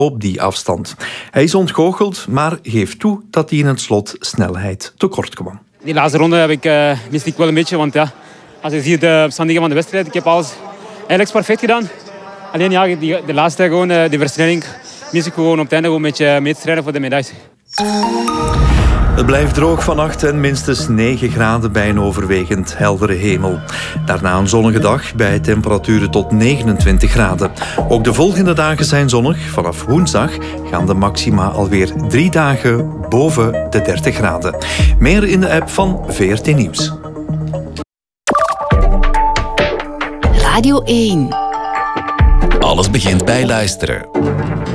op die afstand. Hij is ontgoocheld, maar geeft toe dat hij in het slot snelheid tekort kwam. Die laatste ronde miste ik wel een beetje, want ja, als je ziet de omstandigheden van de wedstrijd, ik heb alles eigenlijk perfect gedaan. Alleen ja, de laatste gewoon, de versnelling, mis ik gewoon op het einde een beetje mee te strijden voor de medailles. Het blijft droog vannacht en minstens 9 graden bij een overwegend heldere hemel. Daarna een zonnige dag bij temperaturen tot 29 graden. Ook de volgende dagen zijn zonnig. Vanaf woensdag gaan de maxima alweer 3 dagen boven de 30 graden. Meer in de app van VRT Nieuws. Radio 1. Alles begint bij luisteren.